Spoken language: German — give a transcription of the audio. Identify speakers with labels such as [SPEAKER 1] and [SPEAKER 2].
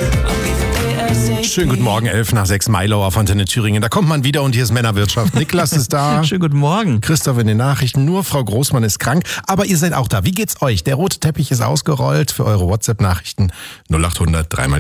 [SPEAKER 1] Schönen guten Morgen, 11:05 Mailauer von Antenne Thüringen. Da kommt man wieder und hier ist Männerwirtschaft. Niklas ist da.
[SPEAKER 2] Schönen guten Morgen.
[SPEAKER 1] Christoph in den Nachrichten. Nur Frau Großmann ist krank. Aber ihr seid auch da. Wie geht's euch? Der rote Teppich ist ausgerollt für eure WhatsApp-Nachrichten. 0800 3x